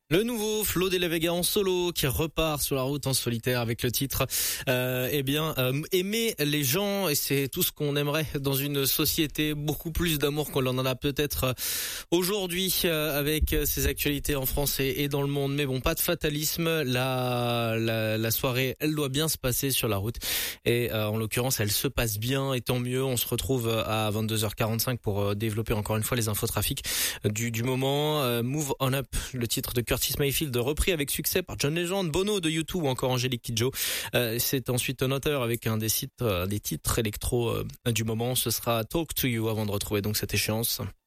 Le nouveau Flo de la Vega en solo qui repart sur la route en solitaire avec le titre aimer les gens, et c'est tout ce qu'on aimerait dans une société, beaucoup plus d'amour qu'on en a peut-être aujourd'hui avec ces actualités en France et dans le monde. Mais bon, pas de fatalisme, la soirée elle doit bien se passer sur la route et en l'occurrence elle se passe bien et tant mieux. On se retrouve à 22h45 pour développer encore une fois les infotrafics du moment. Move on Up, le titre de Curtis Mayfield, repris avec succès par John Legend, Bono de U2 ou encore Angélique Kidjo. C'est ensuite un auteur avec des titres électro du moment. Ce sera Talk to You avant de retrouver donc cette échéance.